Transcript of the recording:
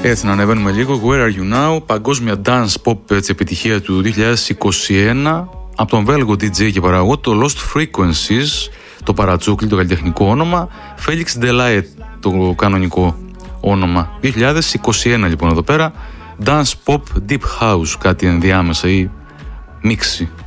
Έτσι να ανεβαίνουμε λίγο. Where Are You Now, παγκόσμια dance pop επιτυχία του 2021 από τον Βέλγο DJ και παραγωγό, το Lost Frequencies, το παρατσούκλι, το καλλιτεχνικό όνομα, Felix Delaye το κανονικό όνομα. 2021 λοιπόν εδώ πέρα, dance pop, deep house, κάτι ενδιάμεσα ή μίξη.